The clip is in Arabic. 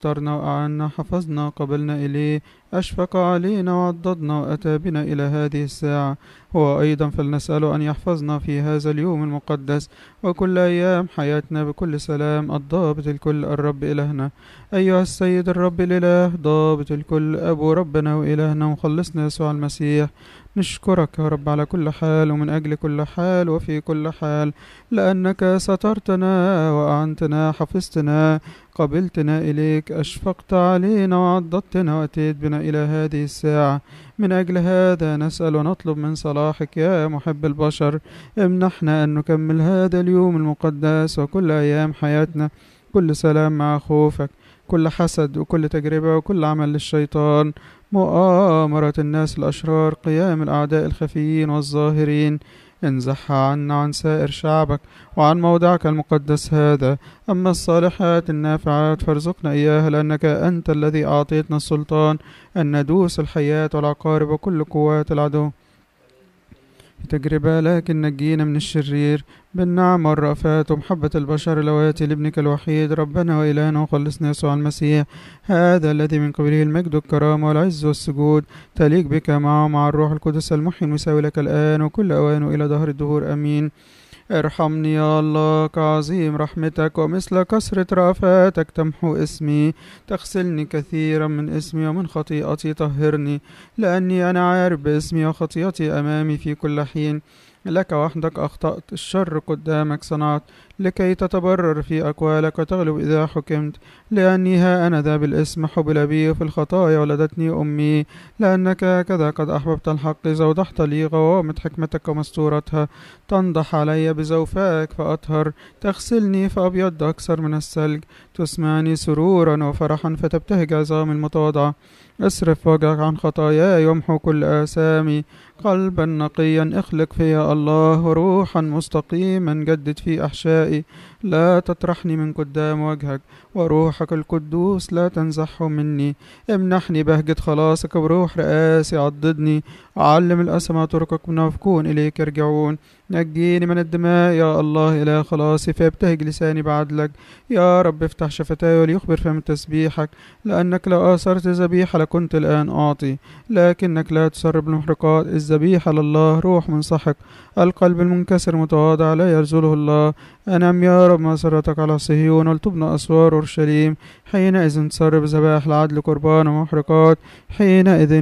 اخترنا وأعنا حفظنا قبلنا إليه، أشفق علينا وعضدنا وأتى بنا إلى هذه الساعة. هو أيضا فلنسأله أن يحفظنا في هذا اليوم المقدس وكل أيام حياتنا بكل سلام الضابط الكل الرب إلهنا. أيها السيد الرب الإله ضابط الكل، أبو ربنا وإلهنا ومخلصنا يسوع المسيح، نشكرك يا رب على كل حال ومن أجل كل حال وفي كل حال، لأنك سترتنا وأعنتنا، حفظتنا، قبلتنا إليك، أشفقت علينا وعضدتنا وأتيت بنا إلى هذه الساعة. من أجل هذا نسأل ونطلب من صلاحك يا محب البشر، امنحنا أن نكمل هذا اليوم المقدس وكل أيام حياتنا كل سلام مع خوفك، كل حسد وكل تجربة وكل عمل للشيطان، مؤامرة الناس الأشرار، قيام الأعداء الخفيين والظاهرين، انزحها عنا وعن سائر شعبك وعن موضعك المقدس هذا. أما الصالحات النافعات فارزقنا إياها، لأنك أنت الذي أعطيتنا السلطان أن ندوس الحياة والعقارب وكل قوات العدو في تجربة، لكن نجينا من الشرير بالنعم والرأفات ومحبة البشر اللواتي لابنك الوحيد ربنا وإلهنا وخلصنا يسوع المسيح، هذا الذي من قبله المجد والكرامة والعز والسجود، تليق بك معه مع الروح القدس المحيي المساوي لك الآن وكل أوان وإلى دهر الدهور آمين. ارحمني يا الله كعظيم رحمتك، ومثل كثرة رأفاتك تمحو اسمي، تغسلني كثيرا من اسمي ومن خطيئتي طهرني، لأني أنا عارف باسمي وخطيئتي أمامي في كل حين. لك وحدك أخطأت، الشر قدامك صنعت، لكي تتبرر في أقوالك وتغلب إذا حكمت. لأني ها أنا ذا بالاسم حبل بي، في الخطايا ولدتني أمي، لأنك هكذا قد أحببت الحق زودحت لي غوامض حكمتك ومستورتها. تنضح علي بزوفائك فأطهر، تغسلني فأبيض أكثر من الثلج، تسمعني سرورا وفرحا فتبتهج عظام المتواضعة. اصرف وجهك عن خطاياي وامحو كل آثامي، قلبا نقيا اخلق فيا الله، وروحا مستقيما جدد في أحشائي. لا تطرحني من قدام وجهك، وروحك القدوس لا تنزحه مني. امنحني بهجة خلاصك بروح رئاسي، عضدني، علم الأسمى طرقك منافقون إليك يرجعون. نجيني من الدماء يا الله إله خلاصي، فيبتهج لساني بعدلك. يا رب افتح شفتاي وليخبر فم تسبيحك، لأنك لو آثرت ذبيحة لكنت الآن أعطي، لكنك لا تسرب المحرقات. الذبيحة لله روح منسحق، القلب المنكسر متواضع لا يرزله الله. أنم يا رب مسرتك على صهيون ولتبنى أسوار أورشليم، حينئذ تسرب ذبائح العدل قربان ومحرقات، حينئذ